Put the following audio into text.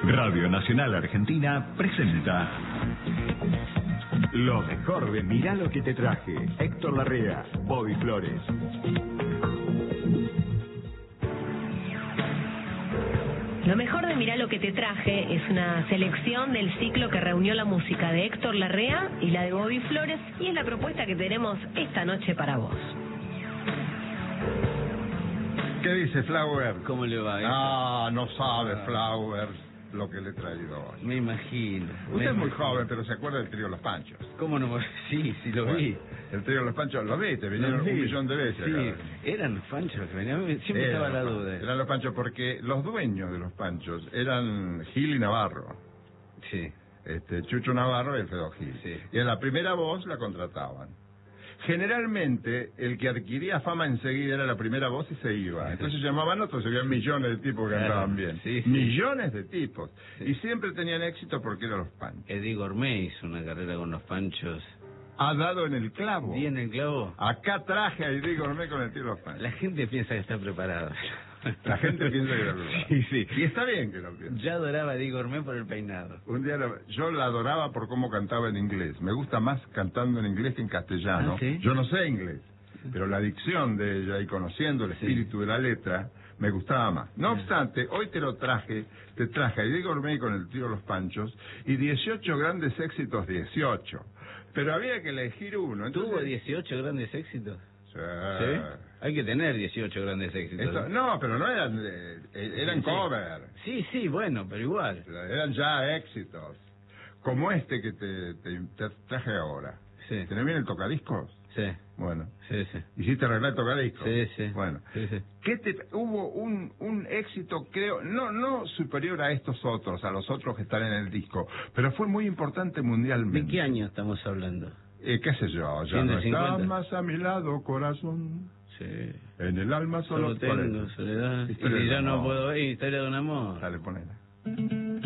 Radio Nacional Argentina presenta lo mejor de Mirá lo que te traje. Héctor Larrea, Bobby Flores. Lo mejor de Mirá lo que te traje es una selección del ciclo que reunió la música de Héctor Larrea y la de Bobby Flores, y es la propuesta que tenemos esta noche para vos. ¿Qué dice Flower? ¿Cómo le va? No sabe Flower lo que le he traído hoy. Me imagino. Usted es muy joven, pero se acuerda del trío Los Panchos. ¿Cómo no? Sí, lo vi. El trío Los Panchos, lo vi, te vinieron 1 millón de veces. Sí, acá. Eran los Panchos los que venían. Siempre estaba la duda. Eran Los Panchos porque los dueños de Los Panchos eran Gil y Navarro. Sí. Chucho Navarro y Alfredo Gil. Sí. Y en la primera voz la contrataban. Generalmente, el que adquiría fama enseguida era la primera voz y se iba. Entonces llamaban otros, se veían millones de tipos que cantaban bien. Sí, sí. Millones de tipos. Sí. Y siempre tenían éxito porque eran Los Panchos. Eddie Gourmet hizo una carrera con los Panchos. Ha dado en el clavo. ¿Di en el clavo? Acá traje a Eddie Gourmet con el trío Los Panchos. La gente piensa que está preparada. La gente piensa que era verdad. Sí, sí. Y está bien que lo piense. Yo adoraba a Eddie Gourmet por el peinado. Un día yo la adoraba por cómo cantaba en inglés. Me gusta más cantando en inglés que en castellano. ¿Ah, sí? Yo no sé inglés, pero la dicción de ella y conociendo el espíritu de la letra, me gustaba más. No obstante, hoy te traje a Eddie Gourmet con el trío Los Panchos y 18 grandes éxitos, 18. Pero había que elegir uno. Entonces, ¿Tuvo 18 grandes éxitos? Sí. Hay que tener 18 grandes éxitos. No, pero no eran, eran cover. Sí, bueno, pero igual. Eran ya éxitos. Como este que te traje ahora. Sí. ¿Tenés bien el tocadiscos? Sí. Bueno. Sí. ¿Hiciste arreglar el tocadiscos? Sí. Bueno. Sí. Hubo un éxito, creo, no superior a estos otros, a los otros que están en el disco, pero fue muy importante mundialmente. ¿De qué año estamos hablando? ¿Qué sé yo? Ya no 150. estás más a mi lado, corazón. Sí. En el alma solo tengo soledad. Historia Y de ya un no amor. puedo ir. Historia de un amor. Dale, ponela.